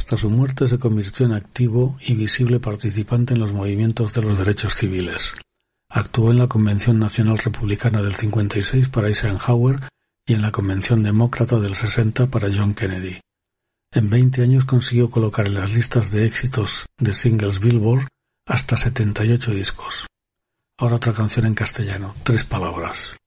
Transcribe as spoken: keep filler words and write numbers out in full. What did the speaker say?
Hasta su muerte se convirtió en activo y visible participante en los movimientos de los derechos civiles. Actuó en la Convención Nacional Republicana del cincuenta y seis para Eisenhower y en la Convención Demócrata del sesenta para John Kennedy. En veinte años consiguió colocar en las listas de éxitos de singles Billboard hasta setenta y ocho discos. Ahora otra canción en castellano, Tres palabras.